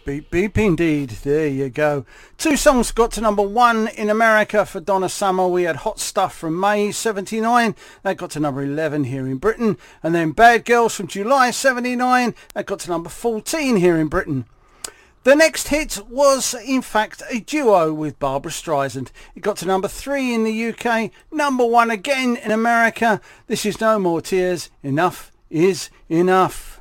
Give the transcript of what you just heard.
Beep beep indeed. There you go. Two songs got to number one in America for Donna Summer. We had Hot Stuff from May 79. That got to number 11 here in Britain. And then Bad Girls from July 79. That got to number 14 here in Britain. The next hit was, in fact, a duo with Barbra Streisand. It got to number 3 in the UK, number 1 again in America. This is No More Tears. Enough is enough.